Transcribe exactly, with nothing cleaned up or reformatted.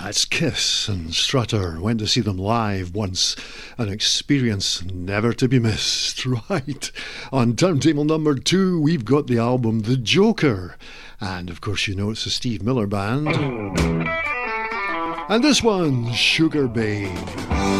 That's Kiss and Strutter. Went to see them live once. An experience never to be missed. Right. On turntable number two, we've got the album The Joker. And of course, you know it's the Steve Miller Band. And this one, Sugar Babe.